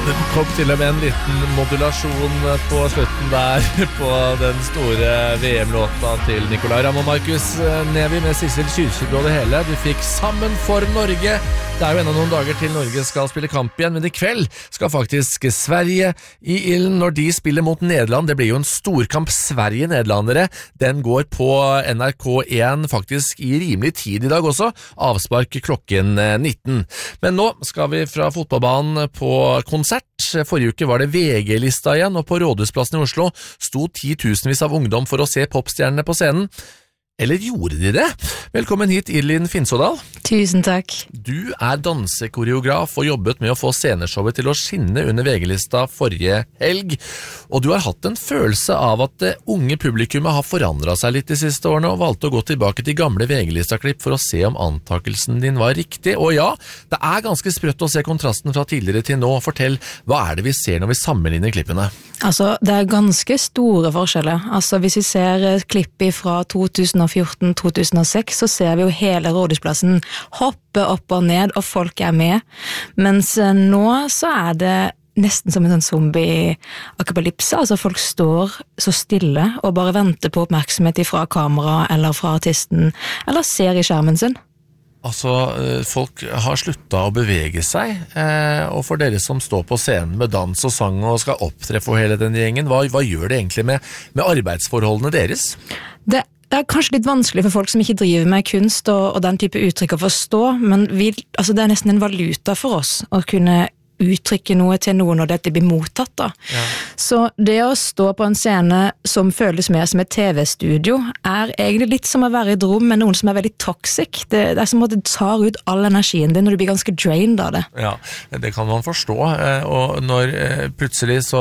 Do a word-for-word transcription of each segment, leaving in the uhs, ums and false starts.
Det kom til og med en liten modulasjon på slutten der på den store V M-låta til Nicolai Ramm og Markus Neby med Sissel Kyrkjebø og det hele. Du fikk Sammen for Norge. Det er jo enda noen dager til Norge skal spille kamp igjen, men i kveld skal faktisk Sverige i ilden når de spiller mot Nederland. Det blir jo en storkamp Sverige-Nederlandere. Den går på N R K én faktisk i rimelig tid i dag også. Avspark klokken nitten. Men nå skal vi fra fotballbanen på konsert. Forrige uke var det V G-lista igjen, og på Rådhusplassen i Oslo sto titusenvis av ungdom for å se popstjernene på scenen. Eller gjorde de det? Velkommen hit, Irlin Finsådal. Tusen takk. Du er dansekoreograf og jobbet med å få sceneshowet til å skinne under V G-lista forrige helg. Og du har hatt en følelse av at det unge publikummet har forandret seg litt de siste årene, og valgte å gå tilbake til gamle V G-lista-klipp for å se om antakelsen din var riktig. Og ja, det er ganske sprøtt å se kontrasten fra tidligere til nå. Fortell, hva er det vi ser når vi sammenligner klippene? Altså, det er ganske store forskjeller. Altså, hvis vi ser klippet fra to tusen og fjorten til to tusen og seks, så ser vi jo hele Rådhusplassen hoppe opp og ned, og folk er med. Mens nå så er det nesten som en sånn zombie-akapalypse, altså folk står så stille og bare venter på oppmerksomhet fra kamera eller fra artisten, eller ser i skjermen sin. Altså, folk har sluttet å bevege seg, og for dere som står på scenen med dans og sang og skal opptre for hele den gjengen, hva, hva gjør det egentlig med, med arbeidsforholdene deres? Det Det er kanskje litt vanskelig for folk som ikke driver med kunst og, og den type uttrykk å forstå, men vi, altså det er nesten en valuta for oss å kunne uttrykke noe til noen og dette blir mottatt da. Ja. Så det å stå på en scene som føles mer som et T V-studio er egentlig litt som å være i et rom med noen som er veldig toxic. Det, det er som at det tar ut all energien din når du blir ganske drained av det. Ja, det kan man forstå. Og når plutselig så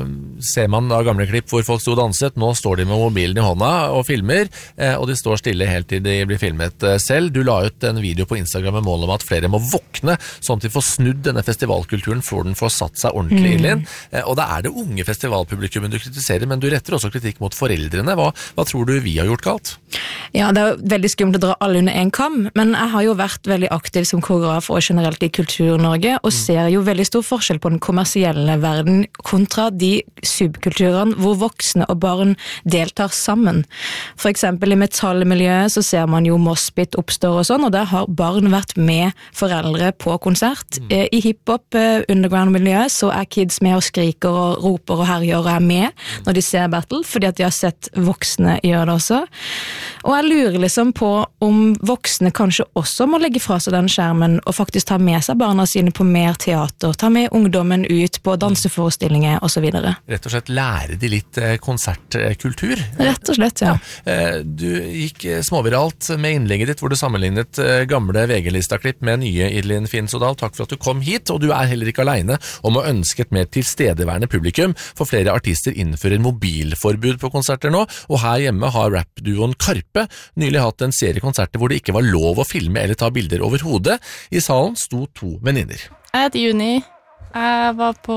ser man da gamle klipp hvor folk stod og danset, nå står de med mobilen i hånda og filmer, og de står stille helt til de blir filmet selv. Du la ut en video på Instagram med mål om at flere må våkne, sånn at de får snudd denne festivalkulturen for den får satt seg ordentlig inn. Mm. Og det er det unge festivalpublikummet du kritiserer, men du retter også kritikk mot foreldrene. Hva, hva tror du vi har gjort galt? Ja, det er veldig skummelt å dra alle under en kam, men jeg har jo vært veldig aktiv som koreograf og generelt i Kultur-Norge, og mm. ser jo veldig stor forskjell på den kommersielle verden kontra de subkulturene hvor voksne og barn deltar sammen. For eksempel i metallmiljøet så ser man jo moshpit oppstår og sånn, og der har barn vært med foreldre på konsert. Mm. I hiphop underground-miljøet, så er kids med og skriker og roper og herjer og er med når de ser battle, fordi at de har sett voksne gjøre det også. Og jeg lurer liksom på om voksne kanskje også må legge fra seg den skjermen og faktisk ta med seg barna sine på mer teater, ta med ungdommen ut på danseforestillinger og så videre. Rett og slett lære de litt konsertkultur? Rett og slett, ja. ja. Du gikk småviralt med innlegget ditt hvor du sammenlignet gamle V G-lista-klipp med nye Irlin Finsådal. Takk for at du kom hit, og du er heller ikke alene om å ønske et mer tilstedeværende publikum, for flere artister innfører mobilforbud på konserter nå, og her hjemme har rapduoen Karpe nylig hatt en serie konserter hvor det ikke var lov å filme eller ta bilder over hodet. I salen sto to venninner. Jeg heter Juni. Jeg var på,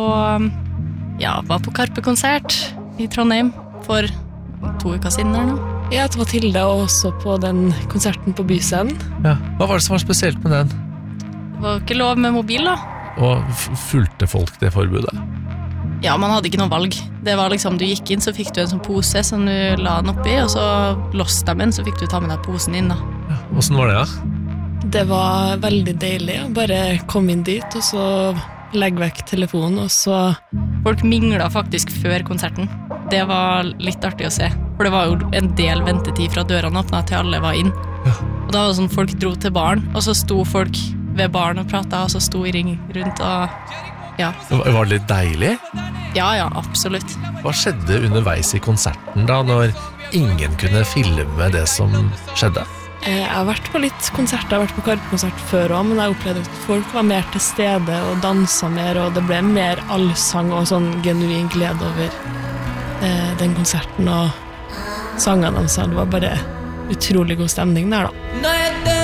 ja, var på Karpe-konsert i Trondheim for to uker siden der nå. Jeg heter Mathilde, og også på den konserten på Byscenen. Ja. Hva var det som var spesielt med den? Det var ikke lov med mobil da. Og fulgte folk det forbudet? Ja, man hadde ikke noe valg. Det var liksom, du gikk inn, så fikk du en sånn pose som du la den oppi, og så låste dem inn, så fikk du ta med deg posen inn da. Ja, hvordan var det da? Det var veldig deilig, bare kom inn dit, og så legge vekk telefonen, og så... Folk minglet faktisk før konserten. Det var litt artig å se, for det var jo en del ventetid fra dørene åpnet til alle var inn. Ja. Og da var det sånn, folk dro til baren, og så sto folk ved baren og pratet, og så sto i ring rundt, og ja. Var det litt deilig? Ja, ja, absolutt. Hva skjedde underveis i konserten da, når ingen kunne filme det som skjedde? Jeg har vært på litt konserter, jeg har vært på Karpe-konsert før også, men jeg opplevde at folk var mer til stede og danset mer, og det ble mer allsang og sånn genuin glede over eh, den konserten og sangene de sa. Det var bare utrolig god stemning der da. Nå er det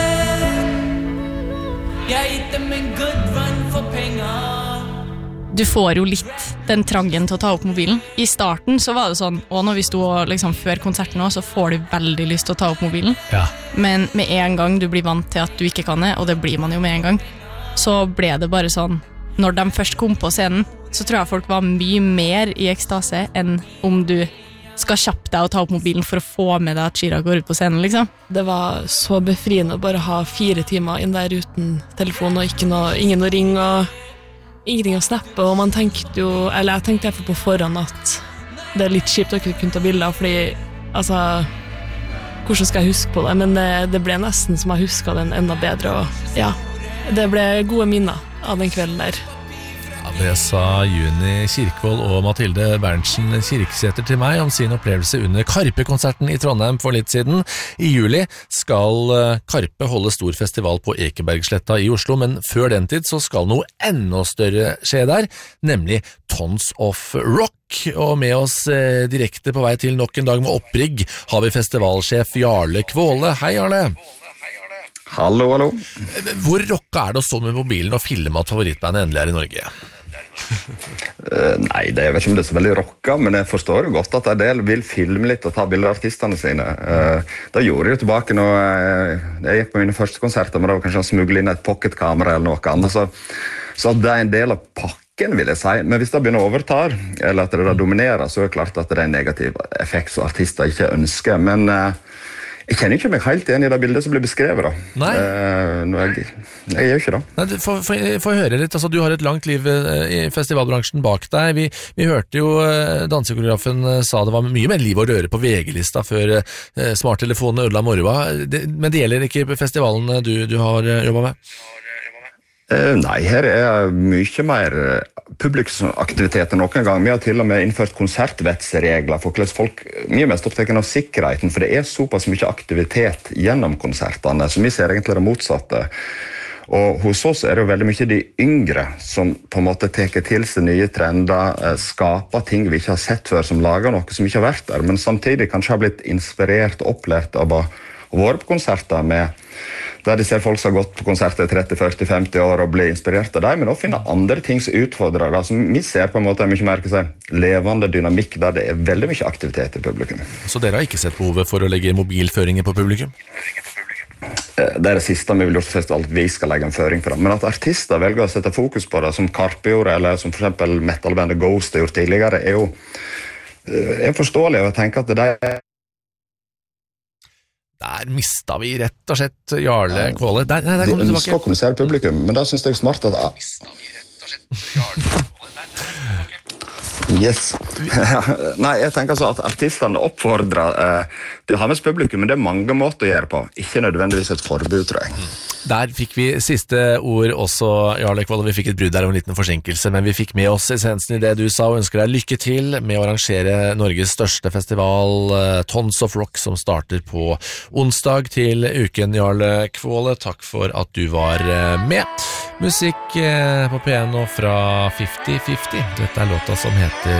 jeg gitt dem en good run for penger. Du får jo litt den trangen til å ta opp mobilen. I starten så var det sånn, og når vi stod liksom, før konserten også, så får du veldig lyst til å ta opp mobilen. Ja. Men med en gang du blir vant til at du ikke kan det, og det blir man jo med en gang, så ble det bare sånn, når de først kom på scenen, så tror jeg folk var mye mer i ekstase enn om du skal kjappe deg og ta opp mobilen for å få med deg at Chirag går ut på scenen, liksom. Det var så befriende å bare ha fire timer inn der uten telefon og ikke noe, ingen å ringe og ingenting å snappe, og man tenkte jo, eller jeg tenkte i hvert fall på forhånd at det er litt kjipt å ikke kunne ta bilder, fordi, altså, hvordan skal jeg huske på det? Men det, det ble nesten som jeg husket den enda bedre, og ja, det ble gode minner av den kvelden der. Ja, det sa Juni Kirkvold og Mathilde Berntsen Kirksæter til meg om sin opplevelse under Karpe-konserten i Trondheim for litt siden. I juli skal Karpe holde stor festival på Ekebergsletta i Oslo, men før den tid så skal noe enda større skje der, nemlig Tons of Rock. Og med oss eh, direkte på vei til nok en dag med opprigg har vi festivalsjef Jarle Kvåle. Hei, Jarle! Hallo, hallo. Hvor rocka er det å stå med mobilen og filme at favorittbandet endelig er i Norge? Uh, nei, det er vel ikke om det er så veldig rocka, men jeg forstår jo godt at en del vil filme litt og ta bilder av artistene sine. Uh, da gjorde jeg jo tilbake når jeg, jeg gikk på mine første konserter, men da var kanskje å smugle inn et pocketkamera eller noe annet, så, så det er en del av pakken, vil jeg si. Men hvis det begynner å overta, eller at det da dominerer, så er det klart at det er en negativ effekt som artister ikke ønsker, men uh, jeg kjenner ikke meg helt igjen i det bildet som blir beskrevet da. Nei. Uh, jeg, jeg gjør ikke det. Nei, for, for, for å høre litt, altså, du har et langt liv i festivalbransjen bak deg. Vi, vi hørte jo dansekoreografen sa det var mye mer liv og røre på V G-lista før uh, smarttelefonene ødela moroa. Det, men det gjelder ikke festivalen du, du har jobbet med? Uh, nei, her er mye mer publikumsaktivitet enn noen gang. Vi har til og med innført konsertvetsregler for hvordan folk mye mest opptatt av sikkerheten, for det er såpass mye aktivitet gjennom konsertene, så vi ser egentlig det motsatte. Og hos oss er det jo veldig mye de yngre som på en måte teker til seg nye trender, skaper ting vi ikke har sett før, som lager noe som ikke har vært der, men samtidig kanskje har blitt inspirert og opplært av å være på konserter med der de ser folk som har gått på konserter i tretti, førti, femti år og blir inspirert av dem, men også finner andre ting som utfordrer det. Så vi ser på en måte mye mer si, levende dynamikk der det er veldig mye aktivitet i publikum. Så dere har ikke sett behovet for å legge mobilføringer på publikum? Det er det siste vi vil gjøre på festival, at vi skal legge en føring for det. Men at artister velger å sette fokus på det, som Karpe gjorde, eller som for eksempel metalbandet Ghost har gjort tidligere, er jo er forståelig, og jeg tenker at det er Der mistet vi rett og slett Jarle Kvåle. Der, der, der kom de du ønsker å kommunisere publikum, men da synes jeg smart at Yes. Nei, jeg tenker så at artistene oppfordrer eh, til å ha med publikum, men det er mange måter å gjøre på. Ikke nødvendigvis et forbud, tror jeg. Der fikk vi siste ord også, Jarle Kvåle. Vi fikk et brudd der om en liten forsinkelse, men vi fikk med oss essensen i det du sa, og ønsker deg lykke til med å arrangere Norges største festival, Tons of Rock, som starter på onsdag til uken. Jarle Kvåle, takk for at du var med. Musikk på piano fra fifty fifty. Dette er låta som heter